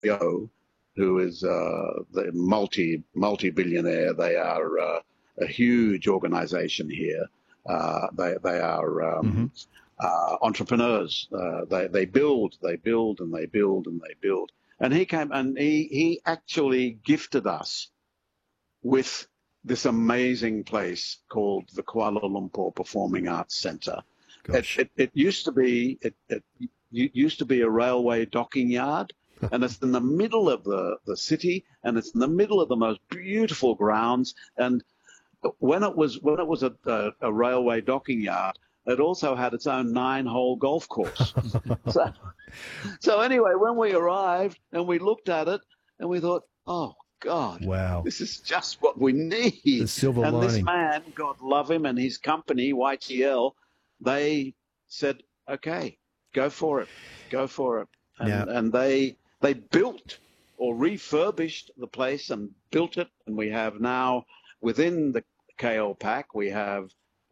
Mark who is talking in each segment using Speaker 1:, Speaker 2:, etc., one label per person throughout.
Speaker 1: CEO, who is the multi-billionaire. They are a huge organization here. They are entrepreneurs. They build, and they build, and they build. And he came and he actually gifted us with this amazing place called the Kuala Lumpur Performing Arts Centre. It used to be it used to be a railway docking yard, and it's in the middle of the city, and it's in the middle of the most beautiful grounds. And when it was a railway docking yard, it also had its own 9-hole golf course. so anyway, when we arrived and we looked at it and we thought, oh God,
Speaker 2: wow,
Speaker 1: this is just what we need.
Speaker 2: The silver lining.
Speaker 1: This man, God love him, and his company, YTL, they said, okay, go for it. And they built or refurbished the place and built it. And we have now, within the KL Pack, we have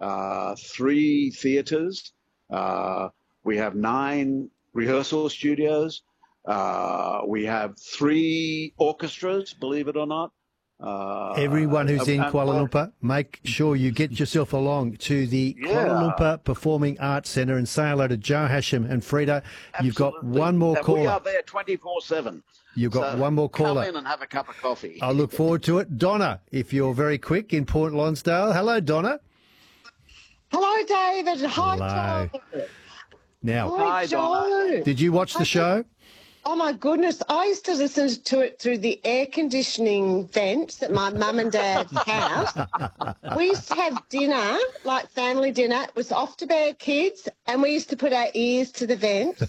Speaker 1: 3 theatres. We have 9 rehearsal studios. We have 3 orchestras, believe it or not.
Speaker 2: Everyone who's in Kuala Lumpur, make sure you get yourself along to the Kuala Lumpur Performing Arts Centre and say hello to Joe Hashim and Frida.
Speaker 1: Absolutely.
Speaker 2: You've got one more caller.
Speaker 1: We are there 24/7.
Speaker 2: You've got one more caller.
Speaker 1: Come in and have a cup of coffee.
Speaker 2: I look forward to it. Donna, if you're very quick in Port Lonsdale. Hello, Donna.
Speaker 3: Hello, David. Hi,
Speaker 2: hello.
Speaker 3: Joe.
Speaker 2: Now,
Speaker 1: hi, Donna.
Speaker 2: Did you watch the show?
Speaker 3: Oh, my goodness. I used to listen to it through the air conditioning vents at my mum and dad's house. We used to have dinner, like family dinner. It was off to bed kids, and we used to put our ears to the vents.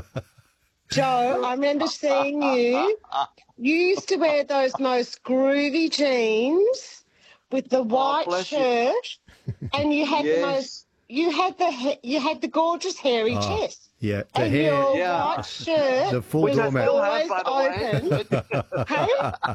Speaker 3: Joe, I remember seeing you. You used to wear those most groovy jeans with the white shirt, and you had the most. You had the gorgeous hairy chest.
Speaker 2: Yeah,
Speaker 3: the and hair. Your white shirt
Speaker 2: the full
Speaker 3: was
Speaker 2: doormat.
Speaker 3: always open. Hey?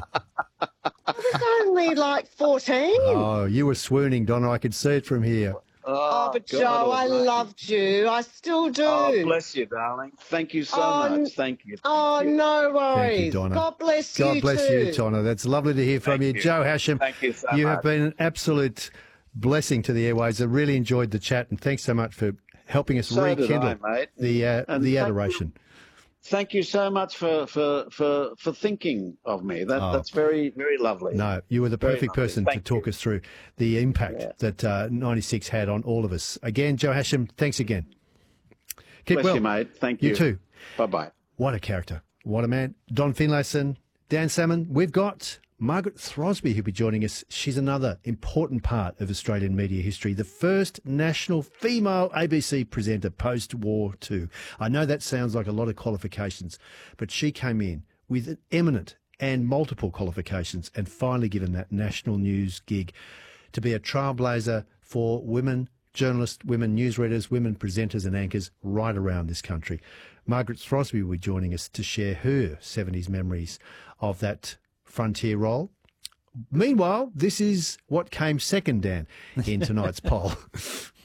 Speaker 3: I was only like 14.
Speaker 2: Oh, you were swooning, Donna. I could see it from here.
Speaker 3: Oh, but God, Joe, I loved you. I still do.
Speaker 1: Oh, bless you, darling. Thank you so much. Thank you.
Speaker 3: Oh, no worries.
Speaker 2: Thank you, Donna.
Speaker 3: God bless you.
Speaker 2: God bless you, Donna. That's lovely to hear from you. Joe Hashim,
Speaker 1: thank you so much.
Speaker 2: You have been an absolute blessing to the airways. I really enjoyed the chat, and thanks so much for helping us rekindle the adoration.
Speaker 1: Thank you so much for thinking of me. That's very, very lovely.
Speaker 2: No, you were the perfect person to talk us through the impact that 96 had on all of us. Again, Joe Hashim, thanks again. Keep
Speaker 1: Bless
Speaker 2: well.
Speaker 1: you, mate. Thank you.
Speaker 2: You too.
Speaker 1: Bye-bye.
Speaker 2: What a character. What a man. Don Finlayson, Dan Salmon. We've got Margaret Throsby, who'll be joining us. She's another important part of Australian media history, the first national female ABC presenter post-war too. I know that sounds like a lot of qualifications, but she came in with an eminent and multiple qualifications and finally given that national news gig to be a trailblazer for women journalists, women newsreaders, women presenters and anchors right around this country. Margaret Throsby will be joining us to share her 70s memories of that frontier role. Meanwhile, this is what came second, Dan, in tonight's poll.